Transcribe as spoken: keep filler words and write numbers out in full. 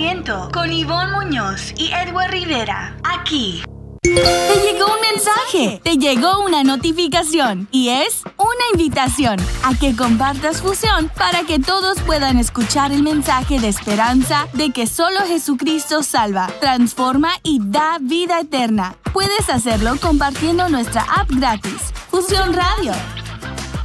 aliento con Ivonne Muñoz y Edward Rivera. Aquí. Te llegó un mensaje, te llegó una notificación y es una invitación a que compartas Fusión para que todos puedan escuchar el mensaje de esperanza de que solo Jesucristo salva, transforma y da vida eterna. Puedes hacerlo compartiendo nuestra app gratis, Fusión Radio.